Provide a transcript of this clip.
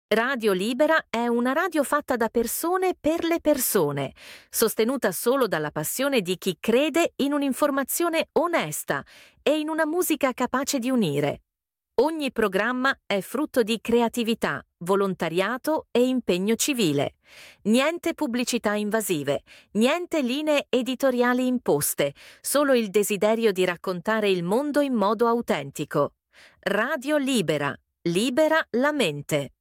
Radio Libera è una radio fatta da persone per le persone, sostenuta solo dalla passione di chi crede in un'informazione onesta e in una musica capace di unire. Ogni programma è frutto di creatività, volontariato e impegno civile. Niente pubblicità invasive, niente linee editoriali imposte, solo il desiderio di raccontare il mondo in modo autentico. Radio Libera, libera la mente.